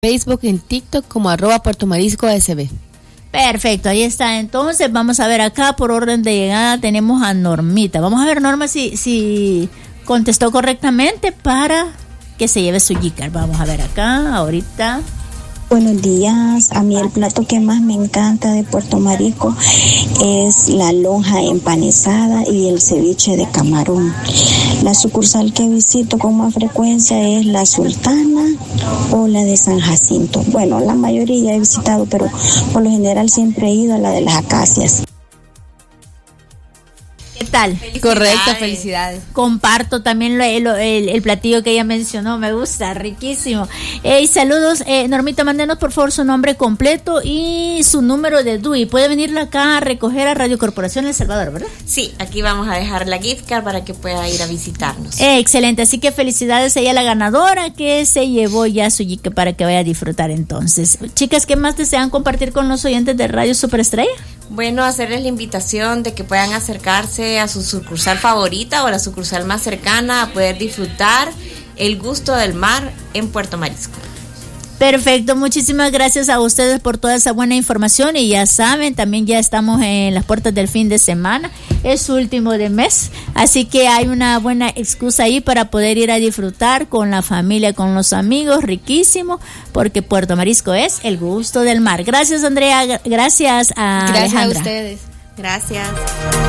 Facebook, en TikTok como @PuertoMariscoSB. Perfecto, ahí está. Entonces vamos a ver acá por orden de llegada tenemos a Normita. Vamos a ver, Norma, si contestó correctamente para que se lleve su Jícar. Vamos a ver acá ahorita. Buenos días, a mí el plato que más me encanta de Puerto Marisco es la lonja empanizada y el ceviche de camarón. La sucursal que visito con más frecuencia es la Sultana o la de San Jacinto. Bueno, la mayoría he visitado, pero por lo general siempre he ido a la de las Acacias. ¿Qué tal? Correcto, felicidades. Comparto también el platillo que ella mencionó, me gusta, riquísimo. Y saludos, Normita, mándenos por favor su nombre completo y su número de DUI. Puede venirla acá a recoger a Radio Corporación El Salvador, ¿verdad? Sí, aquí vamos a dejar la gift card para que pueda ir a visitarnos. Excelente, así que felicidades a ella, la ganadora que se llevó ya su Jícar para que vaya a disfrutar entonces. Chicas, ¿qué más desean compartir con los oyentes de Radio Superestrella? Bueno, hacerles la invitación de que puedan acercarse a su sucursal favorita o a la sucursal más cercana a poder disfrutar el gusto del mar en Puerto Marisco. Perfecto, muchísimas gracias a ustedes por toda esa buena información y ya saben, también ya estamos en las puertas del fin de semana, es último de mes, así que hay una buena excusa ahí para poder ir a disfrutar con la familia, con los amigos, riquísimo, porque Puerto Marisco es el gusto del mar. Gracias, Andrea, gracias a Alejandra. Gracias a ustedes. Gracias.